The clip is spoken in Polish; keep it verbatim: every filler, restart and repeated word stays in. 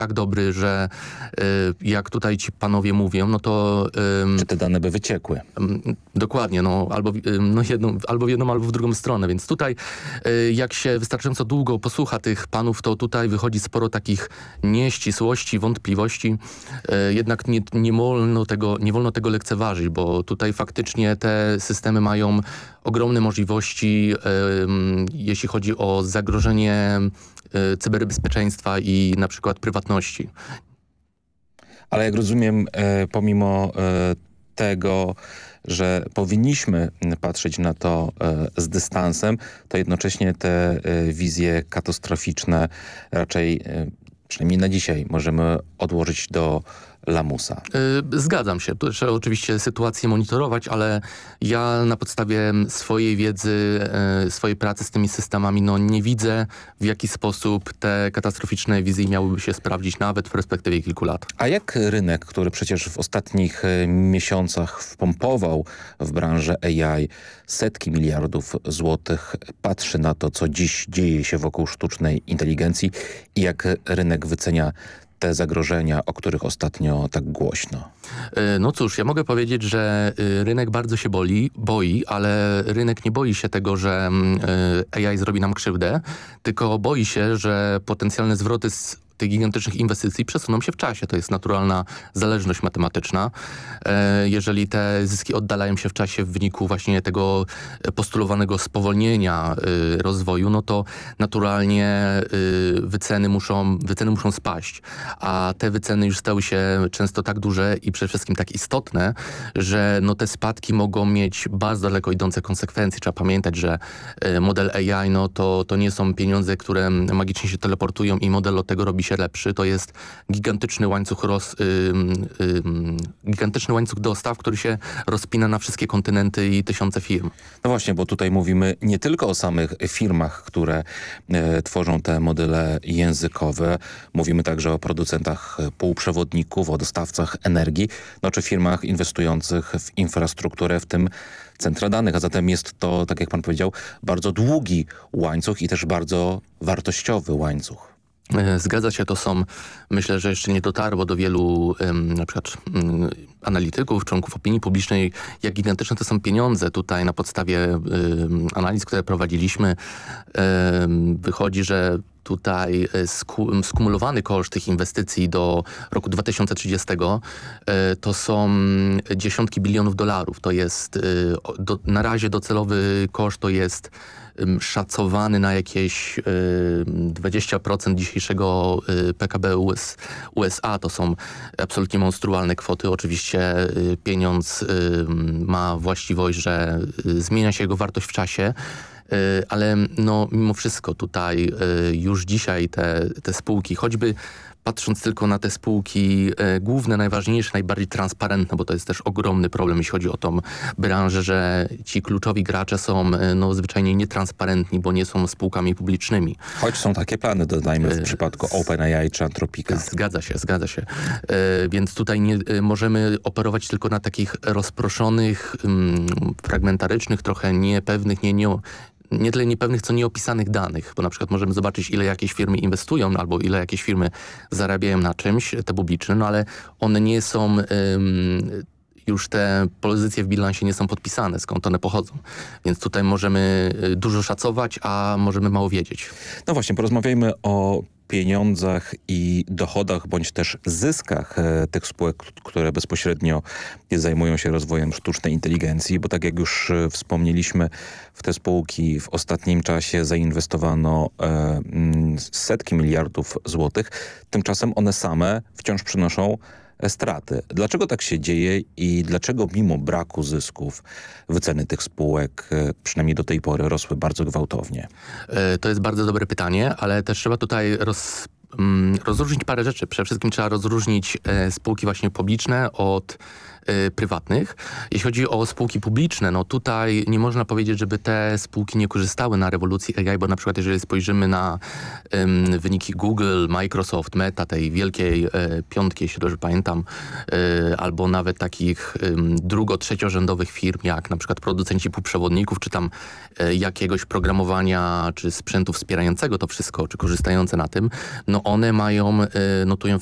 tak dobry, że y, jak tutaj ci panowie mówią, no to... Y, Czy te dane by wyciekły? y, dokładnie, no albo, y, no jedną, albo w jedną, albo w drugą stronę, więc tutaj y, jak się wystarczająco długo posłucha tych panów, to tutaj wychodzi sporo takich nieścisłości, wątpliwości. Y, jednak nie, nie, wolno tego, nie wolno tego lekceważyć, bo tutaj faktycznie te systemy mają ogromne możliwości, y, jeśli chodzi o zagrożenie y, cyberbezpieczeństwa i na przykład prywatności. Ale jak rozumiem, e, pomimo e, tego, że powinniśmy patrzeć na to e, z dystansem, to jednocześnie te e, wizje katastroficzne raczej, e, przynajmniej na dzisiaj, możemy odłożyć do lamusa. Yy, zgadzam się. Tu trzeba oczywiście sytuację monitorować, ale ja na podstawie swojej wiedzy, yy, swojej pracy z tymi systemami, no nie widzę, w jaki sposób te katastroficzne wizje miałyby się sprawdzić nawet w perspektywie kilku lat. A jak rynek, który przecież w ostatnich e, miesiącach wpompował w branżę A I setki miliardów złotych, patrzy na to, co dziś dzieje się wokół sztucznej inteligencji i jak rynek wycenia te zagrożenia, o których ostatnio tak głośno? No cóż, ja mogę powiedzieć, że rynek bardzo się boli, boi, ale rynek nie boi się tego, że A I zrobi nam krzywdę, tylko boi się, że potencjalne zwroty z tych gigantycznych inwestycji przesuną się w czasie. To jest naturalna zależność matematyczna. Jeżeli te zyski oddalają się w czasie w wyniku właśnie tego postulowanego spowolnienia rozwoju, no to naturalnie wyceny muszą, wyceny muszą spaść. A te wyceny już stały się często tak duże i przede wszystkim tak istotne, że no te spadki mogą mieć bardzo daleko idące konsekwencje. Trzeba pamiętać, że model A I no to, to nie są pieniądze, które magicznie się teleportują i model od tego robi się lepszy. To jest gigantyczny łańcuch roz, y, y, gigantyczny łańcuch dostaw, który się rozpina na wszystkie kontynenty i tysiące firm. No właśnie, bo tutaj mówimy nie tylko o samych firmach, które e, tworzą te modele językowe. Mówimy także o producentach półprzewodników, o dostawcach energii, no czy firmach inwestujących w infrastrukturę, w tym centra danych. A zatem jest to, tak jak pan powiedział, bardzo długi łańcuch i też bardzo wartościowy łańcuch. Zgadza się, to są, myślę, że jeszcze nie dotarło do wielu um, na przykład um, analityków, członków opinii publicznej, jak gigantyczne to są pieniądze. Tutaj na podstawie um, analiz, które prowadziliśmy, um, wychodzi, że tutaj sku, skumulowany koszt tych inwestycji do roku dwa tysiące trzydziestego e, to są dziesiątki bilionów dolarów. To jest e, do, na razie docelowy koszt to jest szacowany na jakieś y, dwadzieścia procent dzisiejszego y, P K B U S, U S A. To są absolutnie monstrualne kwoty. Oczywiście y, pieniądz y, ma właściwość, że y, zmienia się jego wartość w czasie, y, ale no, mimo wszystko tutaj y, już dzisiaj te, te spółki, choćby patrząc tylko na te spółki e, główne, najważniejsze, najbardziej transparentne, bo to jest też ogromny problem, jeśli chodzi o tą branżę, że ci kluczowi gracze są e, no, zwyczajnie nietransparentni, bo nie są spółkami publicznymi. Choć są takie plany, dodajmy, w e, przypadku OpenAI czy Anthropica. Zgadza się, zgadza się. E, więc tutaj nie e, możemy operować tylko na takich rozproszonych, m, fragmentarycznych, trochę niepewnych, nie, nie nie tyle niepewnych, co nieopisanych danych, bo na przykład możemy zobaczyć, ile jakieś firmy inwestują, albo ile jakieś firmy zarabiają na czymś, te publiczne, no ale one nie są, ym, już te pozycje w bilansie nie są podpisane, skąd one pochodzą. Więc tutaj możemy dużo szacować, a możemy mało wiedzieć. No właśnie, porozmawiajmy o pieniądzach i dochodach, bądź też zyskach e, tych spółek, które bezpośrednio zajmują się rozwojem sztucznej inteligencji, bo tak jak już e, wspomnieliśmy, w te spółki w ostatnim czasie zainwestowano e, m, setki miliardów złotych. Tymczasem one same wciąż przynoszą straty. Dlaczego tak się dzieje i dlaczego mimo braku zysków wyceny tych spółek przynajmniej do tej pory rosły bardzo gwałtownie? To jest bardzo dobre pytanie, ale też trzeba tutaj roz, rozróżnić parę rzeczy. Przede wszystkim trzeba rozróżnić spółki właśnie publiczne od y, prywatnych. Jeśli chodzi o spółki publiczne, no tutaj nie można powiedzieć, żeby te spółki nie korzystały na rewolucji A I, bo na przykład jeżeli spojrzymy na ym, wyniki Google, Microsoft, Meta, tej wielkiej y, piątki, jeśli dobrze pamiętam, y, albo nawet takich ym, drugo-trzeciorzędowych firm, jak na przykład producenci półprzewodników, czy tam y, jakiegoś programowania, czy sprzętu wspierającego to wszystko, czy korzystające na tym, no one mają, notują